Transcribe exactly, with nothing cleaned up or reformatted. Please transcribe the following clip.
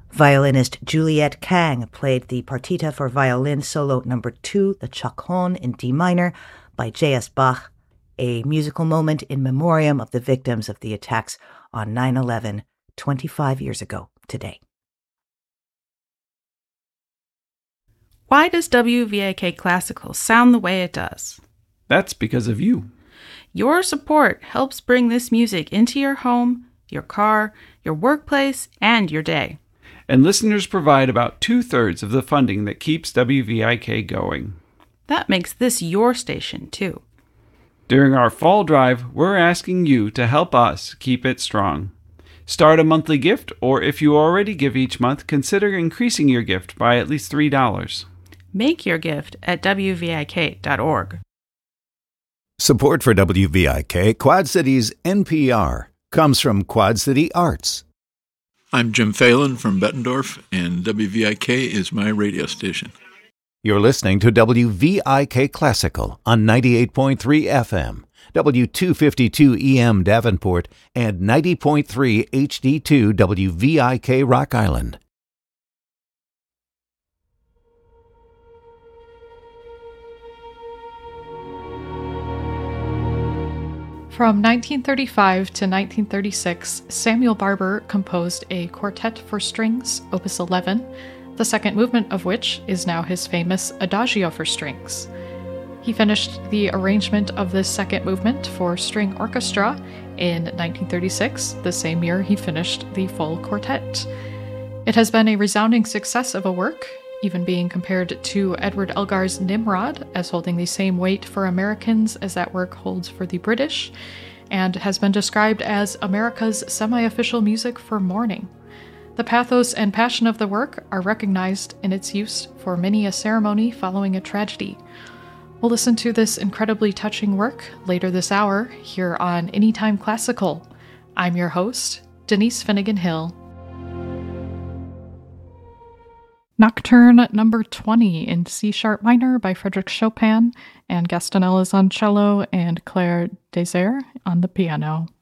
Violinist Juliette Kang played the partita for violin solo number two, the Chaconne in D minor, by J S Bach, a musical moment in memoriam of the victims of the attacks on nine eleven, twenty-five years ago today. Why does W V I K Classical sound the way it does? That's because of you. Your support helps bring this music into your home, your car, your workplace, and your day. And listeners provide about two-thirds of the funding that keeps W V I K going. That makes this your station, too. During our fall drive, we're asking you to help us keep it strong. Start a monthly gift, or if you already give each month, consider increasing your gift by at least three dollars. Make your gift at W V I K dot org. Support for W V I K, Quad Cities N P R, comes from Quad City Arts. I'm Jim Phelan from Bettendorf, and W V I K is my radio station. You're listening to W V I K Classical on ninety-eight point three F M, W two fifty-two E M Davenport, and ninety point three H D two W V I K Rock Island. From nineteen thirty-five to nineteen thirty-six, Samuel Barber composed a quartet for strings, Opus eleven, the second movement of which is now his famous Adagio for strings. He finished the arrangement of this second movement for string orchestra in nineteen thirty-six, the same year he finished the full quartet. It has been a resounding success of a work, even being compared to Edward Elgar's Nimrod as holding the same weight for Americans as that work holds for the British, and has been described as America's semi-official music for mourning. The pathos and passion of the work are recognized in its use for many a ceremony following a tragedy. We'll listen to this incredibly touching work later this hour here on Anytime Classical. I'm your host, Denise Finnegan Hill. Nocturne number twenty in C-sharp minor by Frédéric Chopin, and Gaston Ellis on cello and Claire Desire on the piano.